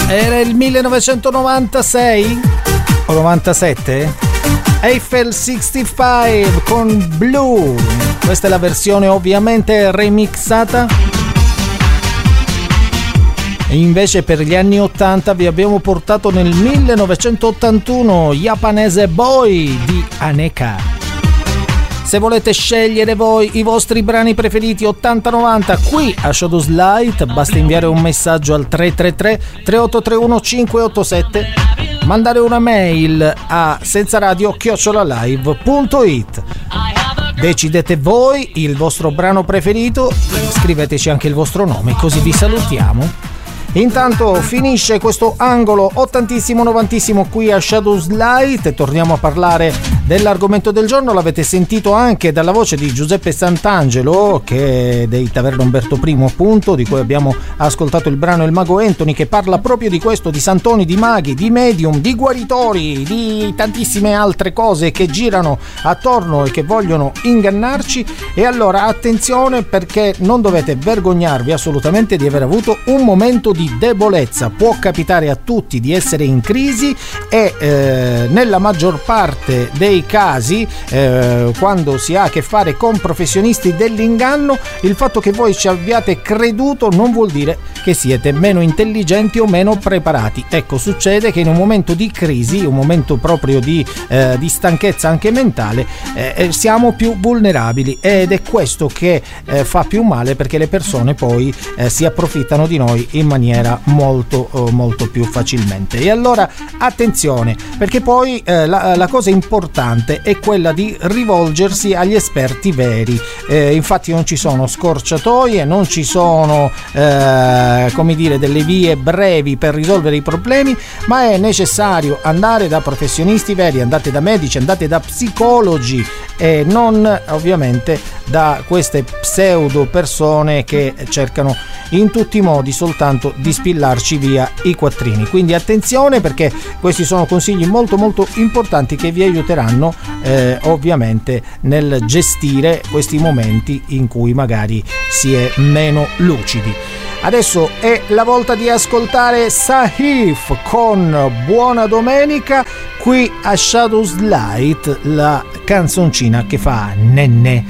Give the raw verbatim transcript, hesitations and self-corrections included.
Era il millenovecentonovantasei o novantasette? Eiffel sessantacinque con Blue. Questa è la versione ovviamente remixata. E invece per gli anni ottanta vi abbiamo portato nel millenovecentottantuno Japanese Boy di Aneka. Se volete scegliere voi i vostri brani preferiti ottanta novanta qui a Shadows Light, basta inviare un messaggio al tre tre tre tre otto tre uno cinque otto sette, mandare una mail a senzaradio chiocciola live punto it. Decidete voi il vostro brano preferito, scriveteci anche il vostro nome così vi salutiamo. Intanto finisce questo angolo ottantissimo novantissimo qui a Shadows Light e torniamo a parlare dell'argomento del giorno. L'avete sentito anche dalla voce di Giuseppe Santangelo, che è dei Taverna Umberto I appunto, di cui abbiamo ascoltato il brano Il Mago Anthony, che parla proprio di questo, di santoni, di maghi, di medium, di guaritori, di tantissime altre cose che girano attorno e che vogliono ingannarci. E allora attenzione, perché non dovete vergognarvi assolutamente di aver avuto un momento di debolezza. Può capitare a tutti di essere in crisi e eh, nella maggior parte dei casi eh, quando si ha a che fare con professionisti dell'inganno, il fatto che voi ci abbiate creduto non vuol dire che siete meno intelligenti o meno preparati. Ecco, succede che in un momento di crisi, un momento proprio di, eh, di stanchezza anche mentale, eh, siamo più vulnerabili ed è questo che eh, fa più male, perché le persone poi eh, si approfittano di noi in maniera molto molto più facilmente. E allora attenzione, perché poi eh, la, la cosa importante è quella di rivolgersi agli esperti veri. Eh, infatti non ci sono scorciatoie, non ci sono eh, come dire delle vie brevi per risolvere i problemi, ma è necessario andare da professionisti veri, andate da medici, andate da psicologi e non ovviamente da queste pseudo persone che cercano in tutti i modi soltanto di spillarci via i quattrini. Quindi attenzione, perché questi sono consigli molto molto importanti che vi aiuteranno eh, ovviamente nel gestire questi momenti in cui magari si è meno lucidi. Adesso è la volta di ascoltare Sahif con Buona Domenica qui a Shadows Light, la canzoncina che fa Nenne.